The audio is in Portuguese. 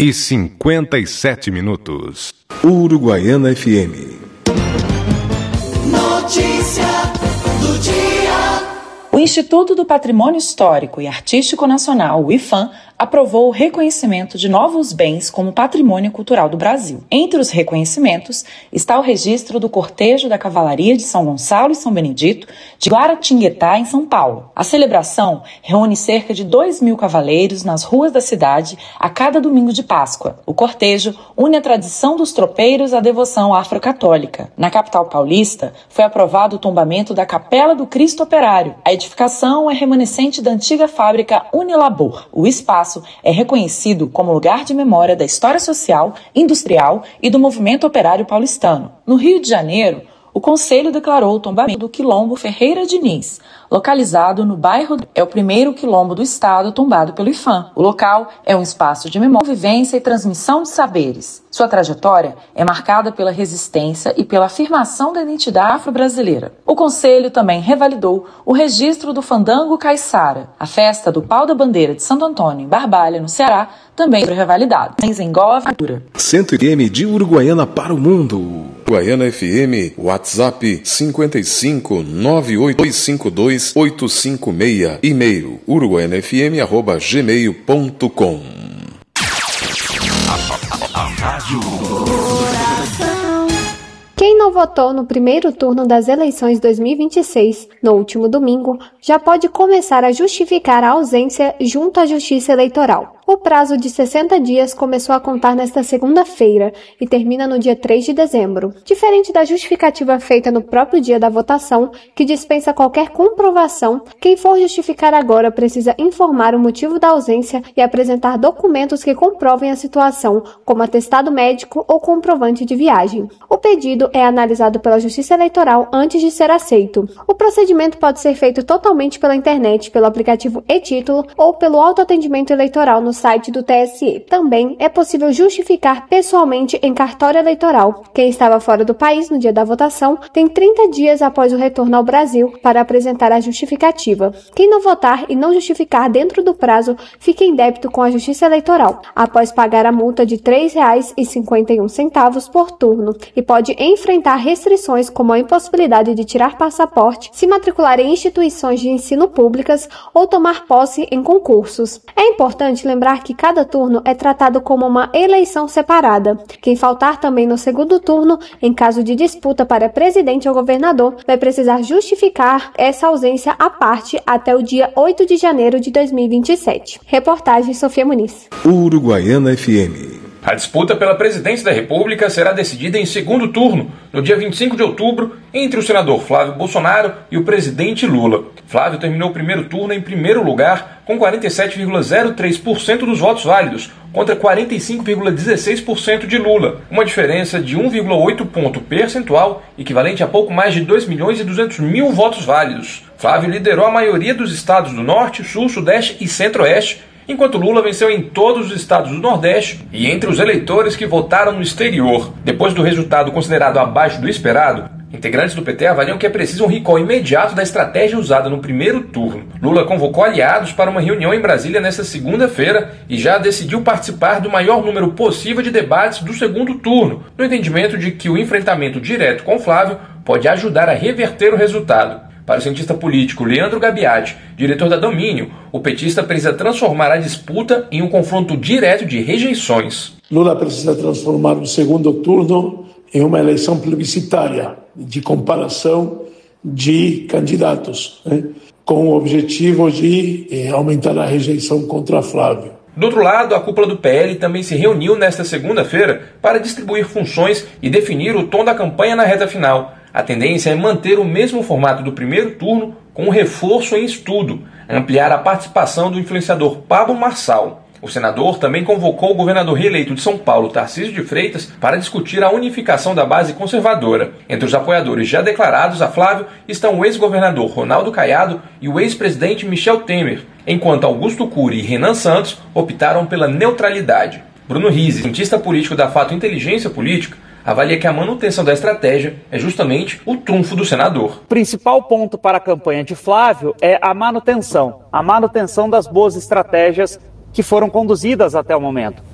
1h57. Uruguaiana FM. Notícia do dia. O Instituto do Patrimônio Histórico e Artístico Nacional, o IPHAN, aprovou o reconhecimento de novos bens como patrimônio cultural do Brasil. Entre os reconhecimentos está o registro do cortejo da Cavalaria de São Gonçalo e São Benedito de Guaratinguetá, em São Paulo. A celebração reúne cerca de 2.000 cavaleiros nas ruas da cidade a cada domingo de Páscoa. O cortejo une a tradição dos tropeiros à devoção afrocatólica. Na capital paulista, foi aprovado o tombamento da Capela do Cristo Operário. A edificação é remanescente da antiga fábrica Unilabor. O espaço é reconhecido como lugar de memória da história social, industrial e do movimento operário paulistano. No Rio de Janeiro, o Conselho declarou o tombamento do Quilombo Ferreira Diniz, localizado no bairro. É o primeiro quilombo do estado tombado pelo IPHAN. O local é um espaço de memória, convivência e transmissão de saberes. Sua trajetória é marcada pela resistência e pela afirmação da identidade afro-brasileira. O Conselho também revalidou o registro do Fandango Caiçara. A festa do Pau da Bandeira de Santo Antônio, em Barbalha, no Ceará, também foi revalidada. Em Gov. 100 FM de Uruguaiana para o mundo. Uruguaiana FM, WhatsApp 55 98252 856, e-mail uruguaianafm@gmail.com. Quem não votou no primeiro turno das eleições 2026, no último domingo, já pode começar a justificar a ausência junto à Justiça Eleitoral. O prazo de 60 dias começou a contar nesta segunda-feira e termina no dia 3 de dezembro. Diferente da justificativa feita no próprio dia da votação, que dispensa qualquer comprovação, quem for justificar agora precisa informar o motivo da ausência e apresentar documentos que comprovem a situação, como atestado médico ou comprovante de viagem. O pedido é analisado pela Justiça Eleitoral antes de ser aceito. O procedimento pode ser feito totalmente pela internet, pelo aplicativo e-Título ou pelo autoatendimento eleitoral no site do TSE. Também é possível justificar pessoalmente em cartório eleitoral. Quem estava fora do país no dia da votação tem 30 dias após o retorno ao Brasil para apresentar a justificativa. Quem não votar e não justificar dentro do prazo fica em débito com a Justiça Eleitoral, após pagar a multa de R$ 3,51 por turno, e pode enfrentar restrições como a impossibilidade de tirar passaporte, se matricular em instituições de ensino públicas ou tomar posse em concursos. É importante lembrar que cada turno é tratado como uma eleição separada. Quem faltar também no segundo turno, em caso de disputa para presidente ou governador, vai precisar justificar essa ausência à parte até o dia 8 de janeiro de 2027. Reportagem Sofia Muniz. Uruguaiana FM. A disputa pela presidência da República será decidida em segundo turno, no dia 25 de outubro, entre o senador Flávio Bolsonaro e o presidente Lula. Flávio terminou o primeiro turno em primeiro lugar, com 47,03% dos votos válidos, contra 45,16% de Lula, uma diferença de 1,8 ponto percentual, equivalente a pouco mais de 2.200.000 votos válidos. Flávio liderou a maioria dos estados do Norte, Sul, Sudeste e Centro-Oeste, enquanto Lula venceu em todos os estados do Nordeste e entre os eleitores que votaram no exterior. Depois do resultado considerado abaixo do esperado, integrantes do PT avaliam que é preciso um recall imediato da estratégia usada no primeiro turno. Lula convocou aliados para uma reunião em Brasília nesta segunda-feira e já decidiu participar do maior número possível de debates do segundo turno, no entendimento de que o enfrentamento direto com Flávio pode ajudar a reverter o resultado. Para o cientista político Leandro Gabiati, diretor da Domínio, o petista precisa transformar a disputa em um confronto direto de rejeições. Lula precisa transformar o segundo turno em uma eleição plebiscitária, de comparação de candidatos, com o objetivo de aumentar a rejeição contra Flávio. Do outro lado, a cúpula do PL também se reuniu nesta segunda-feira para distribuir funções e definir o tom da campanha na reta final. A tendência é manter o mesmo formato do primeiro turno, com um reforço em estudo, ampliar a participação do influenciador Pablo Marçal. O senador também convocou o governador reeleito de São Paulo, Tarcísio de Freitas, para discutir a unificação da base conservadora. Entre os apoiadores já declarados a Flávio estão o ex-governador Ronaldo Caiado e o ex-presidente Michel Temer, enquanto Augusto Cury e Renan Santos optaram pela neutralidade. Bruno Rizzi, cientista político da Fato Inteligência Política, avalia que a manutenção da estratégia é justamente o trunfo do senador. O principal ponto para a campanha de Flávio é a manutenção das boas estratégias que foram conduzidas até o momento.